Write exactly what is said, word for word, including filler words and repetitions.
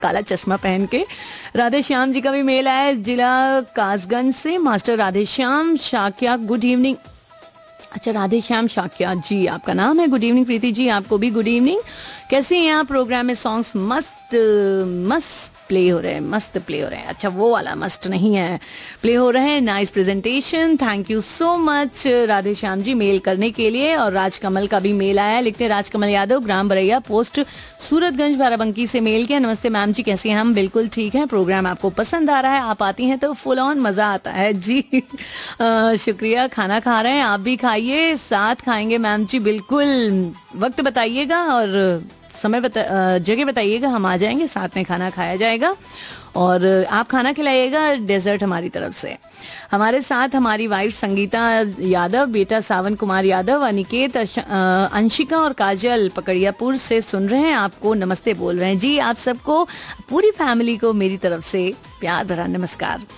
काला चश्मा पहन के। राधे श्याम जी का भी मेल आया है जिला कासगंज से। Master Radhe Shyam Shakya, good evening. अच्छा, राधे श्याम शाक्या जी आपका नाम है। गुड इवनिंग प्रीति जी, आपको भी गुड इवनिंग। कैसे हैं आप? प्रोग्राम में सॉन्ग्स मस्त मस्त प्ले हो रहे हैं, मस्त प्ले हो रहे हैं। अच्छा, वो वाला मस्त नहीं है, प्ले हो रहे हैं। Nice presentation, thank you so much Radhe Shyam ji mail करने के लिए। और राजकमल का भी मेल आया है, लिखते हैं राजकमल यादव, ग्राम बरैया, पोस्ट सूरतगंज, बाराबंकी से मेल किया। नमस्ते मैम जी, कैसे हैं? हम बिल्कुल ठीक हैं। प्रोग्राम आपको पसंद आ रहा है, आप आती हैं तो फुल ऑन मजा आता है जी। आ, शुक्रिया। खाना खा रहे हैं? आप भी खाइए, साथ खाएंगे मैम जी, बिल्कुल। वक्त बताइएगा और समय बता, जगह बताइएगा, हम आ जाएंगे, साथ में खाना खाया जाएगा और आप खाना खिलाइएगा, डेजर्ट हमारी तरफ से। हमारे साथ हमारी वाइफ संगीता यादव, बेटा सावन कुमार यादव, अनिकेत, अंशिका और काजल पकड़ियापुर से सुन रहे हैं, आपको नमस्ते बोल रहे हैं जी। आप सबको, पूरी फैमिली को मेरी तरफ से प्यार भरा नमस्कार।